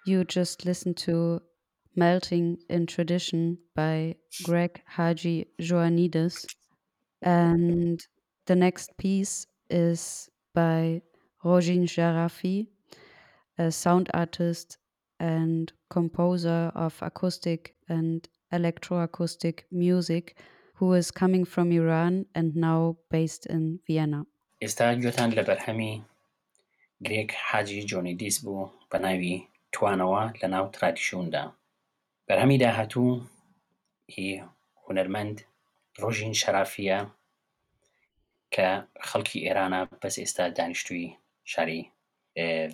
You just listened to Melting in Tradition by Greg Haji Joannides. And the next piece is by Rojin Jarafi, a sound artist and composer of acoustic and electroacoustic music who is coming from Iran and now based in Vienna. ئێستا گوێتان لە بەرهەمی گرێگ حاجی جۆنیدیس بوو بە ناوی توانەوە لە ناو ترادیشۆندا. بەرهەمی داهاتوو هی هونەرمەند ڕۆژین شەرافیە کە خەڵکی ئێرانە بەس ئێستا دانیشتووی شاری